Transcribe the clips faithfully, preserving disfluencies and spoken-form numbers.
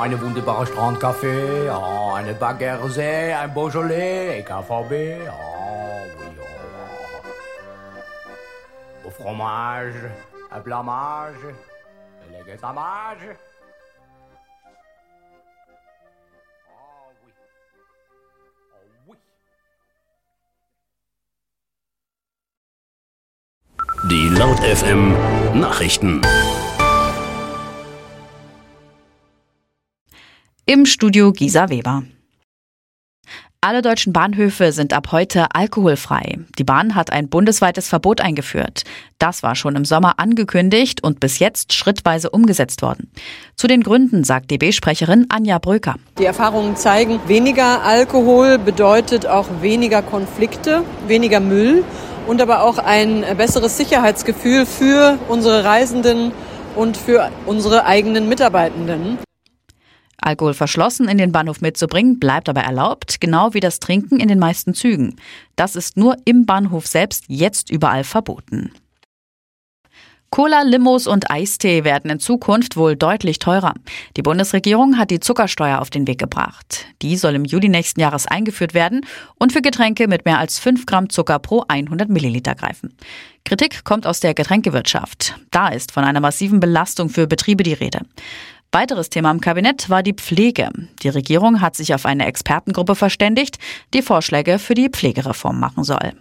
eine wunderbare Strandcafé, oh, eine Baguette, ein Beaujolais, K V B, oh, oui, oh. Au fromage, un blamage, un leguetamage. Oh, oui. Oh, oui. Die Laut F M Nachrichten. Im Studio Gisa Weber. Alle deutschen Bahnhöfe sind ab heute alkoholfrei. Die Bahn hat ein bundesweites Verbot eingeführt. Das war schon im Sommer angekündigt und bis jetzt schrittweise umgesetzt worden. Zu den Gründen sagt D B-Sprecherin Anja Bröker. Die Erfahrungen zeigen, weniger Alkohol bedeutet auch weniger Konflikte, weniger Müll und aber auch ein besseres Sicherheitsgefühl für unsere Reisenden und für unsere eigenen Mitarbeitenden. Alkohol verschlossen in den Bahnhof mitzubringen, bleibt aber erlaubt, genau wie das Trinken in den meisten Zügen. Das ist nur im Bahnhof selbst jetzt überall verboten. Cola, Limos und Eistee werden in Zukunft wohl deutlich teurer. Die Bundesregierung hat die Zuckersteuer auf den Weg gebracht. Die soll im Juli nächsten Jahres eingeführt werden und für Getränke mit mehr als fünf Gramm Zucker pro hundert Milliliter greifen. Kritik kommt aus der Getränkewirtschaft. Da ist von einer massiven Belastung für Betriebe die Rede. Weiteres Thema im Kabinett war die Pflege. Die Regierung hat sich auf eine Expertengruppe verständigt, die Vorschläge für die Pflegereform machen soll.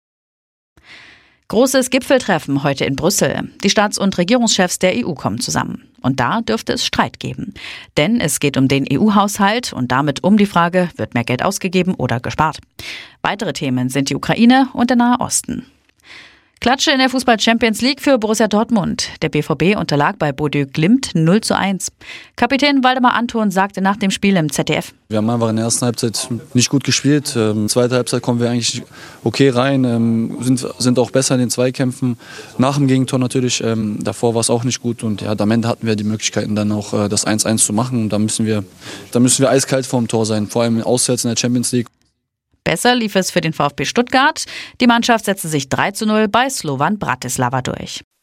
Großes Gipfeltreffen heute in Brüssel. Die Staats- und Regierungschefs der E U kommen zusammen. Und da dürfte es Streit geben. Denn es geht um den E U-Haushalt und damit um die Frage, wird mehr Geld ausgegeben oder gespart. Weitere Themen sind die Ukraine und der Nahe Osten. Klatsche in der Fußball-Champions League für Borussia Dortmund. Der B V B unterlag bei Bodø Glimt null zu eins. Kapitän Waldemar Anton sagte nach dem Spiel im Z D F: Wir haben einfach in der ersten Halbzeit nicht gut gespielt. In der zweiten Halbzeit kommen wir eigentlich okay rein, sind, sind auch besser in den Zweikämpfen. Nach dem Gegentor natürlich, davor war es auch nicht gut. Und ja, am Ende hatten wir die Möglichkeiten, dann auch das eins eins zu machen. Und da müssen wir, da müssen wir eiskalt vorm Tor sein, vor allem auswärts in der Champions League. Besser lief es für den VfB Stuttgart. Die Mannschaft setzte sich drei zu null bei Slovan Bratislava durch.